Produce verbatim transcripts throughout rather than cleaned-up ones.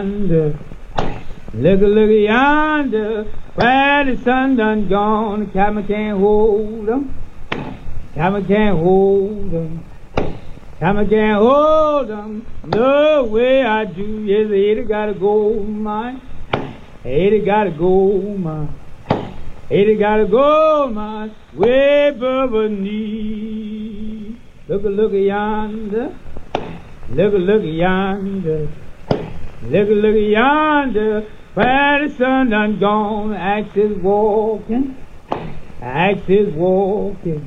Yonder, look, look yonder, where the sun done gone, the cabin can't hold 'em, cabin can't hold 'em, cabin can't hold 'em, no way I do, yes, it gotta go, mine, it gotta go, mine, it gotta go, mine, way above knee. Look, look yonder, look, look yonder. Look, look yonder, where the sun done gone, axe is walking, axe is walking,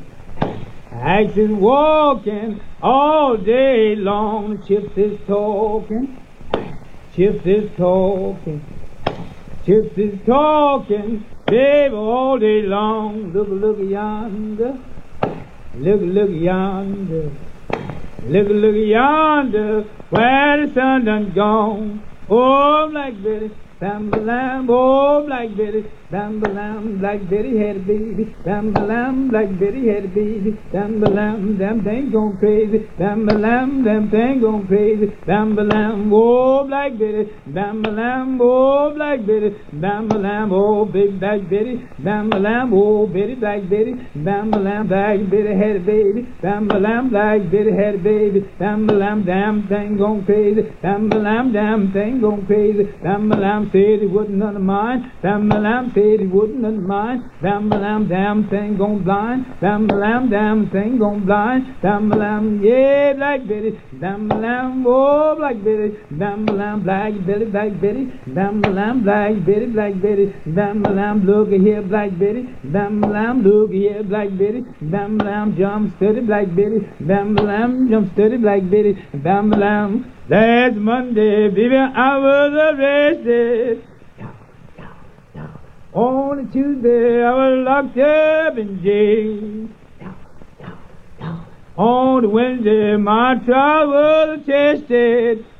axe is walking, all day long, Chips is talking, Chips is talking, Chips is talking, babe, all day long. Look, look yonder, look, look yonder. Look, look yonder, where the sun done gone. Oh, Black Betty, bam-ba-lam, oh, Black Betty, bam-ba-lam, Black Betty had a baby, bam-ba-lam, Black Betty had a baby, bam-ba-lam, them thing gone crazy, bam-ba-lam, them thing gone crazy, bam-ba-lam, oh, Black Betty, bam-ba-lam, oh, Black Betty, bam-ba-lam, oh, big Black Betty, bam-ba-lam, oh, Betty, Black Betty, bam-ba-lam, Black Betty had a baby, bam-ba-lam, Black Betty had a baby, bam-ba-lam, damn thing gone crazy, bam-ba-lam, damn thing gone crazy, bam-ba-lam, said he wasn't none of mine, bam-ba-lam, said he wouldn't none of mine, bam-ba-lam, damn thing gone blind, bam-ba-lam, damn thing gone blind, bam-ba-lam, yeah, Black Betty, bam-ba-lam, oh, Black Betty, bam-ba-lam, Black Betty, Black Betty, bam-ba-lam, Black Betty, Black Betty, bam-ba-lam, look here, Black Betty, bam-ba-lam, look here, Black Betty, bam-ba-lam, jump steady, Black Betty, bam-ba-lam, jump steady, Black Betty, bam-ba-lam. Last Monday, baby, I was arrested. On a Tuesday, I was locked up in jail. On a Wednesday, my trial was attested.